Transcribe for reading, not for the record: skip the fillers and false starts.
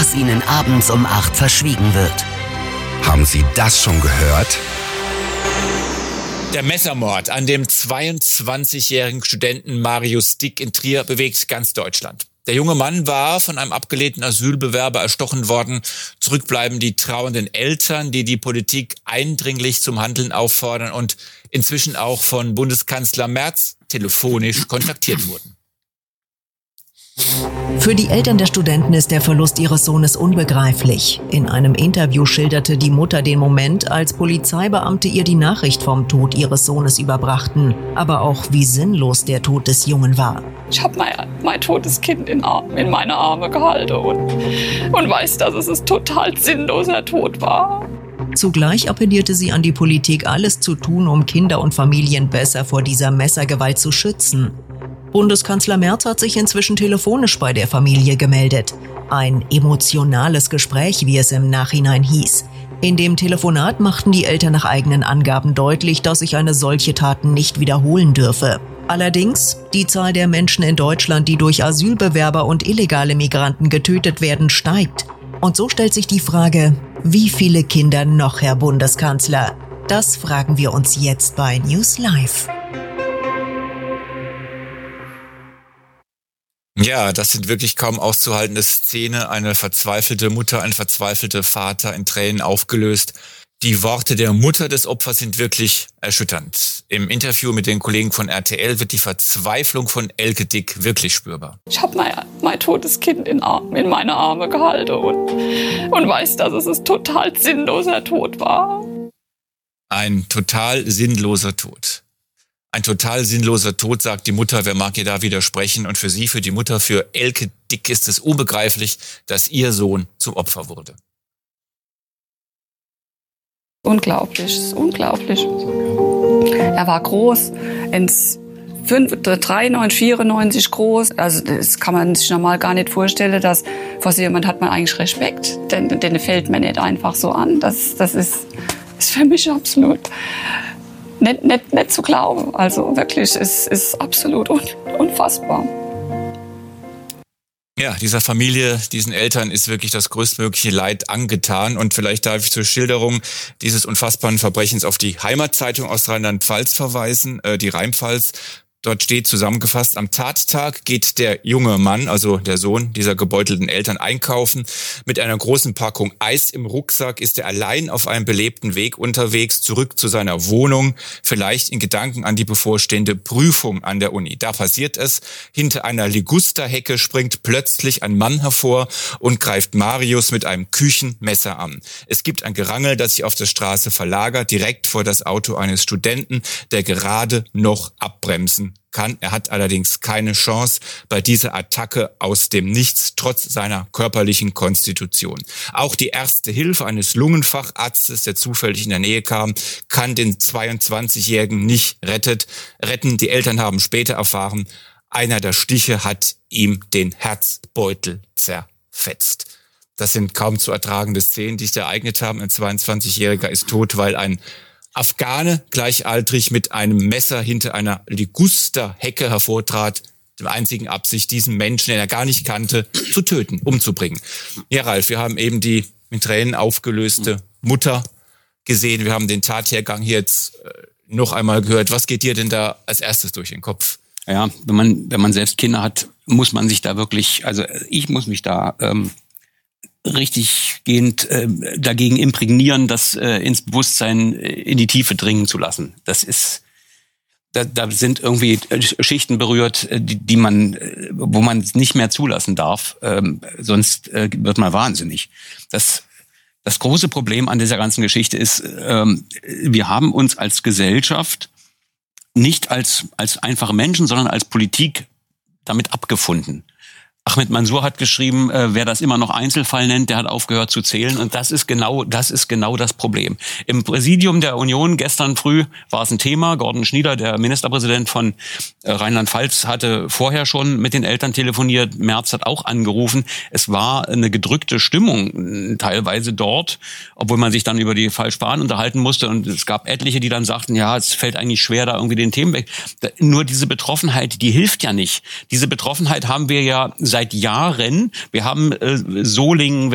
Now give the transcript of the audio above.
was ihnen abends um 8 verschwiegen wird. Haben Sie das schon gehört? Der Messermord an dem 22-jährigen Studenten Marius Dick in Trier bewegt ganz Deutschland. Der junge Mann war von einem abgelehnten Asylbewerber erstochen worden. Zurückbleiben die trauernden Eltern, die die Politik eindringlich zum Handeln auffordern und inzwischen auch von Bundeskanzler Merz telefonisch kontaktiert wurden. Für die Eltern der Studenten ist der Verlust ihres Sohnes unbegreiflich. In einem Interview schilderte die Mutter den Moment, als Polizeibeamte ihr die Nachricht vom Tod ihres Sohnes überbrachten, aber auch wie sinnlos der Tod des Jungen war. Ich habe mein totes Kind in meine Arme gehalten und weiß, dass es ein total sinnloser Tod war. Zugleich appellierte sie an die Politik, alles zu tun, um Kinder und Familien besser vor dieser Messergewalt zu schützen. Bundeskanzler Merz hat sich inzwischen telefonisch bei der Familie gemeldet. Ein emotionales Gespräch, wie es im Nachhinein hieß. In dem Telefonat machten die Eltern nach eigenen Angaben deutlich, dass sich eine solche Tat nicht wiederholen dürfe. Allerdings, die Zahl der Menschen in Deutschland, die durch Asylbewerber und illegale Migranten getötet werden, steigt. Und so stellt sich die Frage, wie viele Kinder noch, Herr Bundeskanzler? Das fragen wir uns jetzt bei News Live. Ja, das sind wirklich kaum auszuhaltende Szenen. Eine verzweifelte Mutter, ein verzweifelter Vater in Tränen aufgelöst. Die Worte der Mutter des Opfers sind wirklich erschütternd. Im Interview mit den Kollegen von RTL wird die Verzweiflung von Elke Dick wirklich spürbar. Ich habe mein totes Kind in meine Arme gehalten und weiß, dass es ein total sinnloser Tod war. Ein total sinnloser Tod. Ein total sinnloser Tod, sagt die Mutter. Wer mag ihr da widersprechen? Und für sie, für die Mutter, für Elke Dick ist es unbegreiflich, dass ihr Sohn zum Opfer wurde. Unglaublich, unglaublich. Er war groß, 93, 94 groß. Also das kann man sich normal gar nicht vorstellen, dass vor so jemand hat man eigentlich Respekt. Den fällt man nicht einfach so an. Das ist für mich absolut nicht zu glauben. Also wirklich, es ist absolut unfassbar. Ja, dieser Familie, diesen Eltern ist wirklich das größtmögliche Leid angetan. Und vielleicht darf ich zur Schilderung dieses unfassbaren Verbrechens auf die Heimatzeitung aus Rheinland-Pfalz verweisen, die Rheinpfalz. Dort steht zusammengefasst, am Tattag geht der junge Mann, also der Sohn dieser gebeutelten Eltern, einkaufen. Mit einer großen Packung Eis im Rucksack ist er allein auf einem belebten Weg unterwegs, zurück zu seiner Wohnung, vielleicht in Gedanken an die bevorstehende Prüfung an der Uni. Da passiert es, hinter einer Ligusterhecke springt plötzlich ein Mann hervor und greift Marius mit einem Küchenmesser an. Es gibt ein Gerangel, das sich auf der Straße verlagert, direkt vor das Auto eines Studenten, der gerade noch abbremsen kann. Er hat allerdings keine Chance bei dieser Attacke aus dem Nichts, trotz seiner körperlichen Konstitution. Auch die erste Hilfe eines Lungenfacharztes, der zufällig in der Nähe kam, kann den 22-Jährigen nicht retten. Die Eltern haben später erfahren, einer der Stiche hat ihm den Herzbeutel zerfetzt. Das sind kaum zu ertragende Szenen, die sich ereignet haben. Ein 22-Jähriger ist tot, weil ein Afghane gleichaltrig mit einem Messer hinter einer Ligusterhecke hervortrat, der einzigen Absicht, diesen Menschen, den er gar nicht kannte, zu töten, umzubringen. Ja, Ralf, wir haben eben die mit Tränen aufgelöste Mutter gesehen. Wir haben den Tathergang hier jetzt noch einmal gehört. Was geht dir denn da als erstes durch den Kopf? Ja, wenn man selbst Kinder hat, muss man sich da wirklich, also ich muss mich da richtiggehend dagegen imprägnieren, das ins Bewusstsein in die Tiefe dringen zu lassen. Das ist, da sind irgendwie Schichten berührt, wo man es nicht mehr zulassen darf, sonst wird man wahnsinnig. Das große Problem an dieser ganzen Geschichte ist, wir haben uns als Gesellschaft nicht als einfache Menschen, sondern als Politik damit abgefunden. Ahmed Mansour hat geschrieben, wer das immer noch Einzelfall nennt, der hat aufgehört zu zählen. Und das ist genau das Problem. Im Präsidium der Union gestern früh war es ein Thema. Gordon Schnieder, der Ministerpräsident von Rheinland-Pfalz, hatte vorher schon mit den Eltern telefoniert. Merz hat auch angerufen. Es war eine gedrückte Stimmung teilweise dort, obwohl man sich dann über die Falschbahn unterhalten musste. Und es gab etliche, die dann sagten, ja, es fällt eigentlich schwer, da irgendwie den Themen weg. Nur diese Betroffenheit, die hilft ja nicht. Diese Betroffenheit haben wir ja seit Jahren. Wir haben Solingen,